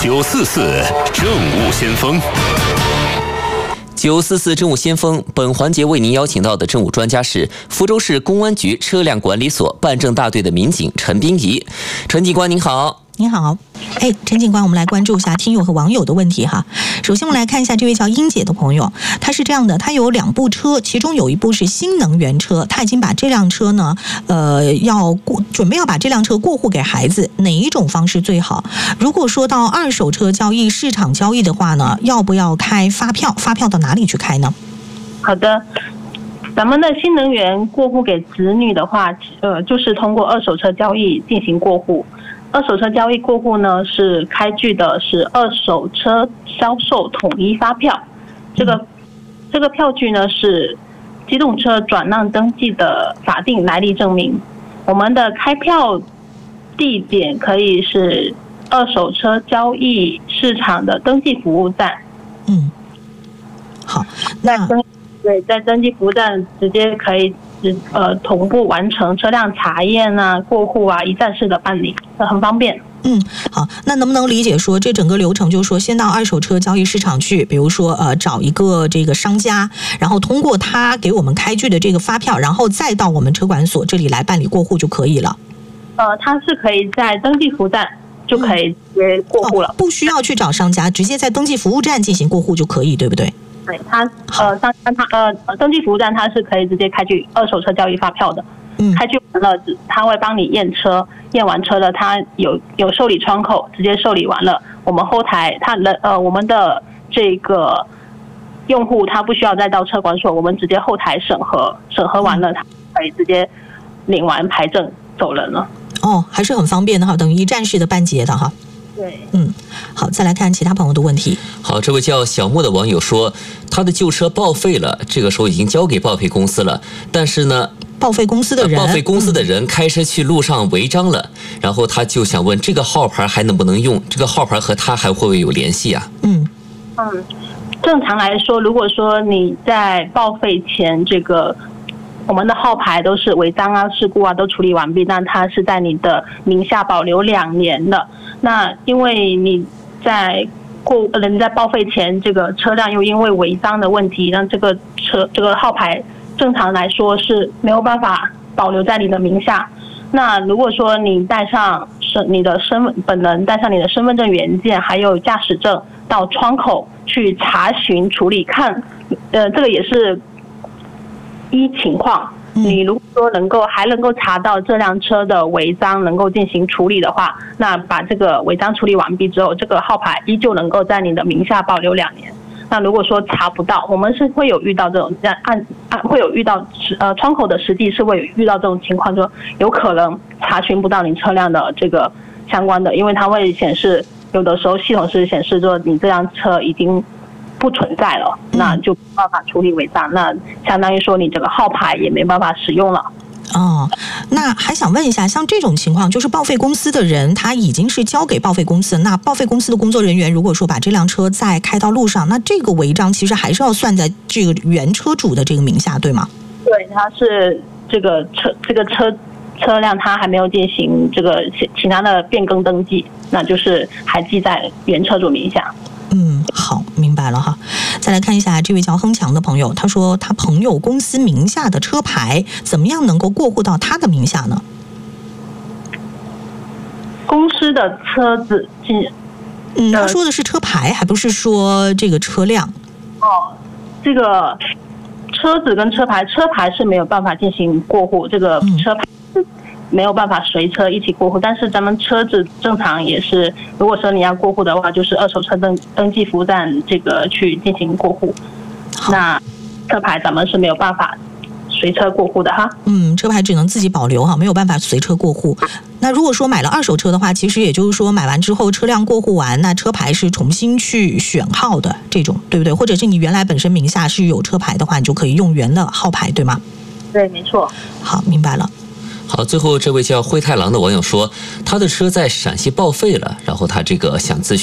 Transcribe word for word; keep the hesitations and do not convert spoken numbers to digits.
九四四政务先锋。 九四四政务先锋，本环节为您邀请到的政务专家是福州市公安局车辆管理所办证大队的民警陈冰怡。陈警官您好。 您好，哎，陈警官，我们来关注一下听友和网友的问题哈。首先，我们来看一下这位叫英姐的朋友，她是这样的，她有两部车，其中有一部是新能源车，她已经把这辆车呢，呃，要过准备要把这辆车过户给孩子，哪一种方式最好？如果说到二手车交易市场交易的话呢，要不要开发票？发票到哪里去开呢？ 好的。咱们的新能源过户给子女的话，呃，就是通过二手车交易进行过户。二手车交易过户呢，是开具的是二手车销售统一发票，这个这个票据呢是机动车转让登记的法定来历证明。我们的开票地点可以是二手车交易市场的登记服务站。 嗯，好，那对，在登记服务站直接可以呃同步完成车辆查验啊、过户啊，一站式的办理，很方便。 嗯，好，那能不能理解说这整个流程就是说，先到二手车交易市场去，比如说呃找一个这个商家，然后通过他给我们开具的这个发票，然后再到我们车管所这里来办理过户就可以了。 呃，它是可以在登记服务站就可以直接过户了， 嗯哦，不需要去找商家，直接在登记服务站进行过户就可以，对不对？ 对，它呃商家它呃登记服务站它是可以直接开具二手车交易发票的。 嗯， 开具完了，他会帮你验车，验完车了，他有有受理窗口，直接受理完了，我们后台他的呃我们的这个用户他不需要再到车管所，我们直接后台审核，审核完了，他可以直接领完牌证走人了。 哦，还是很方便的哈，等于一站式的办结的哈。 对， 嗯，好，再来看其他朋友的问题。 好，这位叫小莫的网友说，他的旧车报废了，这个时候已经交给报废公司了，但是呢， 报废公司的人， 报废公司的人开车去路上违章了，嗯，然后他就想问，这个号牌还能不能用？这个号牌和他还会不会有联系啊？ 嗯嗯，正常来说，如果说你在报废前这个。我们的号牌都是违章啊、事故啊都处理完毕，那它是在你的名下保留两年的。那因为你在过人在报废前，这个车辆又因为违章的问题，让这个车这个号牌正常来说是没有办法保留在你的名下。那如果说你带上身你的身份本人带上你的身份证原件，还有驾驶证到窗口去查询处理看，呃，这个也是。依情况，你如果说能够还能够查到这辆车的违章，能够进行处理的话，那把这个违章处理完毕之后，这个号牌依旧能够在你的名下保留两年。那如果说查不到，我们是会有遇到这种按按会有遇到呃窗口的实际是会有遇到这种情况，就有可能查询不到你车辆的这个相关的，因为它会显示有的时候系统是显示说你这辆车已经。不存在了，那就没办法处理违章，那相当于说你这个号牌也没办法使用了。 哦，那还想问一下，像这种情况，就是报废公司的人他已经是交给报废公司，那报废公司的工作人员如果说把这辆车再开到路上，那这个违章其实还是要算在这个原车主的这个名下，对吗？ 对，它是这个车这个车车辆它还没有进行这个其他的变更登记，那就是还记在原车主名下。 嗯，好，明白了哈。再来看一下这位叫亨强的朋友，他说他朋友公司名下的车牌怎么样能够过户到他的名下呢？ 公司的车子， 嗯，他说的是车牌，还不是说这个车辆。 哦，这个车子跟车牌，车牌是没有办法进行过户，这个车牌。嗯没有办法随车一起过户，但是咱们车子正常也是，如果说你要过户的话，就是二手车登登记服务站这个去进行过户。那车牌咱们是没有办法随车过户的哈。 嗯，车牌只能自己保留哈，没有办法随车过户。那如果说买了二手车的话，其实也就是说买完之后车辆过户完，那车牌是重新去选号的这种，对不对？或者是你原来本身名下是有车牌的话，你就可以用原的号牌，对吗？ 对，没错。 好，明白了。 好，最后这位叫灰太狼的网友说，他的车在陕西报废了，然后他这个想咨询。